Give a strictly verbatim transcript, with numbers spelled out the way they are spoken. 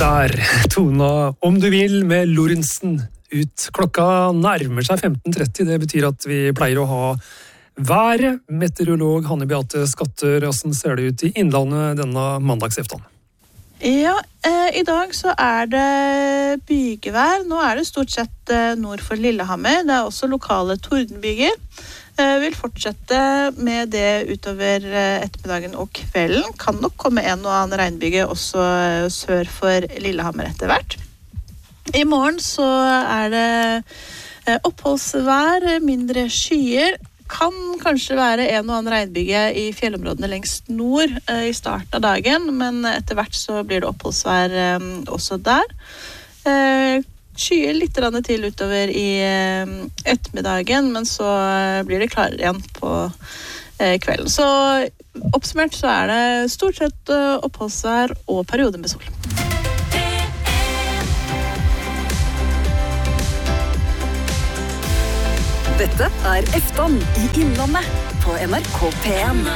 Der, Tona, om du vil, med Lorentzen ut. Klokka nærmer seg femten tretti, det betyr at vi pleier å ha været. Meteorolog Hanne Beate Skatter, hvordan ser det ut i Innlandet denne mandagseftan? Ja, eh, i dag så er det bygevær. Nå er det stort sett eh, nord for Lillehammer. Det er også lokale tordenbyger. Eh, vil fortsette med det utover eh, ettermiddagen og kvelden. Kan nok komme en og annen regnbyge også eh, sør for Lillehammer etter hvert. I morgen så er det eh, oppholdsvær, mindre skyer. Kan kanskje være en og annen regnbyge i fjellområdene lengst nord eh, i starten av dagen, men etter hvert så blir det oppholdsvær eh, også der. Eh, skyer litt til utover i eh, ettermiddagen, men så eh, blir det klarere igjen på eh, kvelden. Så oppsummert så er det stort sett eh, oppholdsvær og perioder med sol. Dette er Eftan i Innlandet på N R K P en.